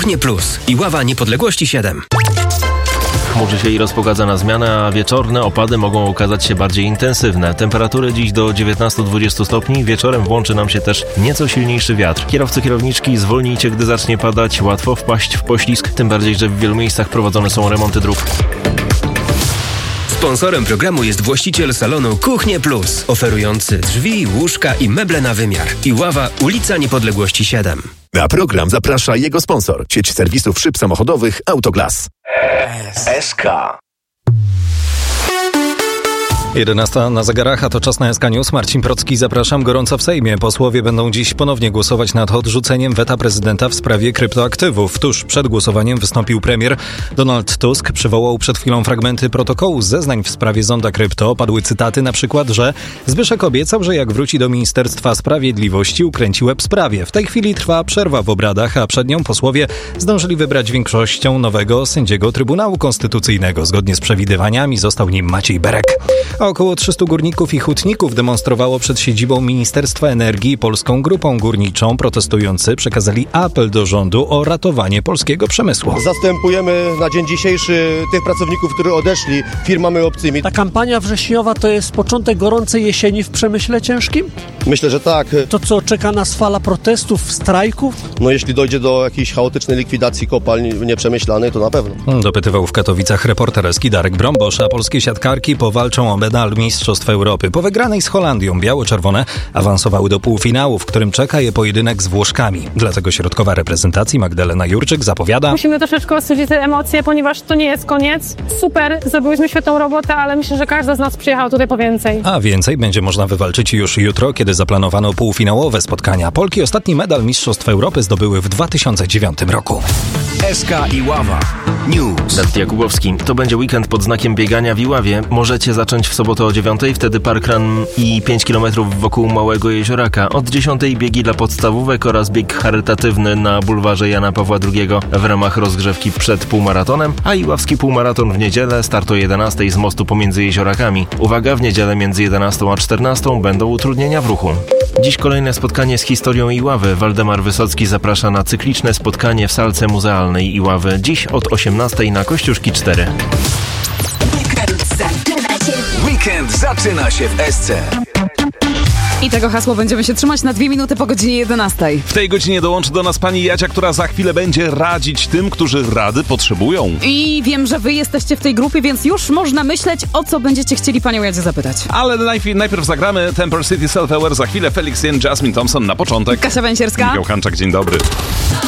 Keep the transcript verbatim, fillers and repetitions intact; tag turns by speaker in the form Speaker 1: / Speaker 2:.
Speaker 1: Kuchnie Plus. Iława Niepodległości siedem.
Speaker 2: Chmurzy się i rozpogadza na zmianę, a wieczorne opady mogą okazać się bardziej intensywne. Temperatury dziś do dziewiętnaście do dwudziestu stopni, wieczorem włączy nam się też nieco silniejszy wiatr. Kierowcy, kierowniczki, zwolnijcie, gdy zacznie padać, łatwo wpaść w poślizg, tym bardziej, że w wielu miejscach prowadzone są remonty dróg.
Speaker 1: Sponsorem programu jest właściciel salonu Kuchnie Plus, oferujący drzwi, łóżka i meble na wymiar. Iława, ulica Niepodległości siedem.
Speaker 3: Na program zaprasza jego sponsor, sieć serwisów szyb samochodowych Autoglas.
Speaker 4: S K.
Speaker 5: jedenasta na zegarach, a to czas na S K News. Marcin Procki, zapraszam gorąco w Sejmie. Posłowie będą dziś ponownie głosować nad odrzuceniem weta prezydenta w sprawie kryptoaktywów. Tuż przed głosowaniem wystąpił premier Donald Tusk. Przywołał przed chwilą fragmenty protokołu z zeznań w sprawie zonda krypto. Padły cytaty, na przykład, że Zbyszek obiecał, że jak wróci do Ministerstwa Sprawiedliwości, ukręci łeb sprawie. W tej chwili trwa przerwa w obradach, a przed nią posłowie zdążyli wybrać większością nowego sędziego Trybunału Konstytucyjnego. Zgodnie z przewidywaniami został nim Maciej Berek. A około trzystu górników i hutników demonstrowało przed siedzibą Ministerstwa Energii i Polską Grupą Górniczą. Protestujący przekazali apel do rządu o ratowanie polskiego przemysłu.
Speaker 6: Zastępujemy na dzień dzisiejszy tych pracowników, którzy odeszli firmami obcymi.
Speaker 7: Ta kampania wrześniowa to jest początek gorącej jesieni w przemyśle ciężkim?
Speaker 6: Myślę, że tak.
Speaker 7: To co, czeka nas fala protestów, strajków?
Speaker 6: No jeśli dojdzie do jakiejś chaotycznej likwidacji kopalń nieprzemyślanej, to na pewno.
Speaker 5: Dopytywał w Katowicach reporter Eski Darek Brombosz, a polskie siatkarki powalczą o medal Mistrzostw Europy. Po wygranej z Holandią biało-czerwone awansowały do półfinału, w którym czeka je pojedynek z Włoszkami. Dlatego środkowa reprezentacji Magdalena Jurczyk zapowiada:
Speaker 8: musimy troszeczkę ostudzić te emocje, ponieważ to nie jest koniec. Super, zrobiłyśmy świetną robotę, ale myślę, że każda z nas przyjechała tutaj po więcej.
Speaker 5: A więcej będzie można wywalczyć już jutro, kiedy zaplanowano półfinałowe spotkania. Polki ostatni medal Mistrzostw Europy zdobyły w dwa tysiące dziewiątym roku.
Speaker 4: S K Iława News.
Speaker 2: Dawid Jakubowski. To będzie weekend pod znakiem biegania w Iławie. Możecie zacząć w sobotę o dziewiątej, wtedy parkrun i pięć kilometrów wokół Małego Jezioraka. Od dziesiątej biegi dla podstawówek oraz bieg charytatywny na bulwarze Jana Pawła drugiego w ramach rozgrzewki przed półmaratonem, a iławski półmaraton w niedzielę, start o jedenastej z mostu pomiędzy Jeziorakami. Uwaga, w niedzielę między jedenastą a czternastą będą utrudnienia w ruchu. Dziś kolejne spotkanie z historią Iławy. Waldemar Wysocki zaprasza na cykliczne spotkanie w salce muzealnej Iławy. Dziś od osiemnastej na Kościuszki cztery.
Speaker 4: Weekend zaczyna się w S C.
Speaker 9: I tego hasła będziemy się trzymać na dwie minuty po godzinie jedenastej.
Speaker 10: W tej godzinie dołączy do nas pani Jadzia, która za chwilę będzie radzić tym, którzy rady potrzebują.
Speaker 9: I wiem, że wy jesteście w tej grupie, więc już można myśleć, o co będziecie chcieli panią Jadzię zapytać.
Speaker 10: Ale najpierw, najpierw zagramy Temper City Self Aware, za chwilę Felix Jan, Jasmine Thompson na początek.
Speaker 9: Kasia Węsierska.
Speaker 10: Michał Hanczak, dzień dobry.